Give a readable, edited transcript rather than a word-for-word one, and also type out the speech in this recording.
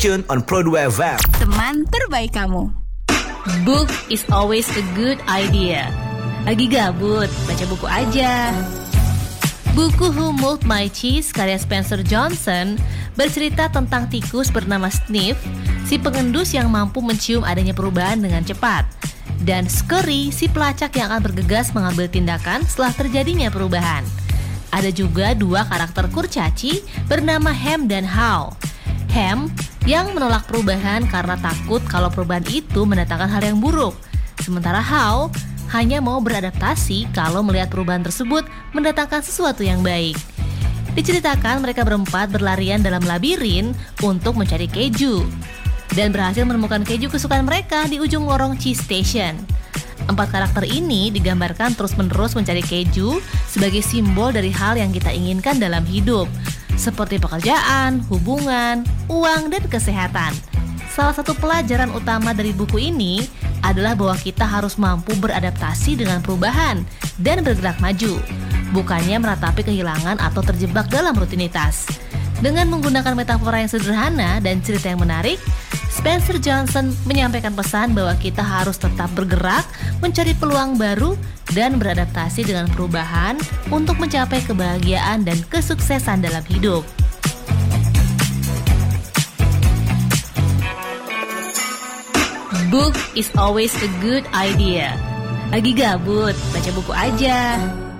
Tune on Pro2 FM. Teman terbaik kamu. Book is always a good idea. Lagi gabut, baca buku aja. Buku Who Moved My Cheese karya Spencer Johnson bercerita tentang tikus bernama Sniff, si pengendus yang mampu mencium adanya perubahan dengan cepat, dan Scurry, si pelacak yang akan bergegas mengambil tindakan setelah terjadinya perubahan. Ada juga dua karakter kurcaci bernama Ham dan How. Ham yang menolak perubahan karena takut kalau perubahan itu mendatangkan hal yang buruk. Sementara How hanya mau beradaptasi kalau melihat perubahan tersebut mendatangkan sesuatu yang baik. Diceritakan mereka berempat berlarian dalam labirin untuk mencari keju dan berhasil menemukan keju kesukaan mereka di ujung lorong cheese station. 4 karakter ini digambarkan terus-menerus mencari keju sebagai simbol dari hal yang kita inginkan dalam hidup, seperti pekerjaan, hubungan, uang, dan kesehatan. Salah satu pelajaran utama dari buku ini adalah bahwa kita harus mampu beradaptasi dengan perubahan dan bergerak maju, bukannya meratapi kehilangan atau terjebak dalam rutinitas. Dengan menggunakan metafora yang sederhana dan cerita yang menarik, Spencer Johnson menyampaikan pesan bahwa kita harus tetap bergerak, mencari peluang baru, dan beradaptasi dengan perubahan untuk mencapai kebahagiaan dan kesuksesan dalam hidup. Book is always a good idea. Lagi gabut, baca buku aja.